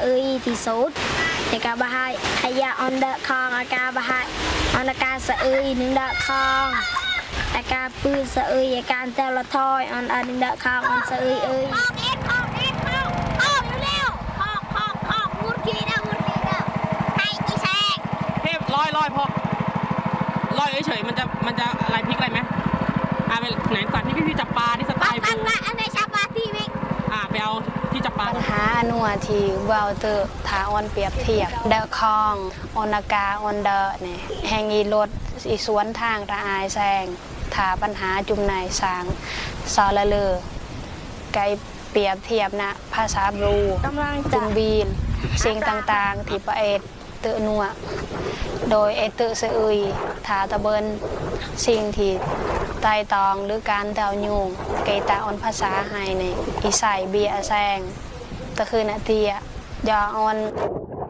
ơi thì sốt để cả bà hai hay ya on đợt con ở cả bà hai on cả sợ ơi nâng đợt con ở cả pư sợ ơi ở cả tao là thôi on ở nâng đợt con on sợ ơi ลอยพอลอยเฉยมันจะอะไรพลิกอะไรไหมไปไหนก่อนที่พี่จับปลาที่สไตล์บูอันไหนจับปลาที่วิกไปเอาที่จับปลาปัญหาหนัวที่เวลเตอร์ทาออนเปรียบเทียบเดอะคองออนากาออนเดอเนี่ยแห่งอีรถอีสวนทางระอายแซงถาปัญหาจุ่มในสางซอละเลอไกเปรียบเทียบนะภาษาบรูจุงบีนสิ่งต่างๆที่ประเอตเตอนัวโดยเอเตอร์เซอุยถาตะเบินสิ่งที่ไตตองหรือการเตายุงเกตาออนภาษาไฮในอีใส่เบียแซงตะคือนาเตียยอออน